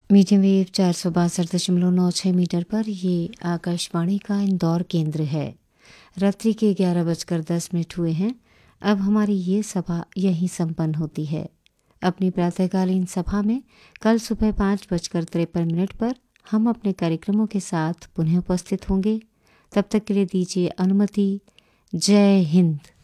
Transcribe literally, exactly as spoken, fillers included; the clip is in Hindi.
मीडियम वेव चार सौ बासठ दशमलव नौ छः मीटर पर ये आकाशवाणी का इंदौर केंद्र है। रात्रि के ग्यारह बजकर दस मिनट हुए हैं। अब हमारी ये सभा यहीं संपन्न होती है। अपनी प्रातःकालीन सभा में कल सुबह पाँच बजकर तिरपन मिनट पर हम अपने कार्यक्रमों के साथ पुनः उपस्थित होंगे। तब तक के लिए दीजिए अनुमति। जय हिंद।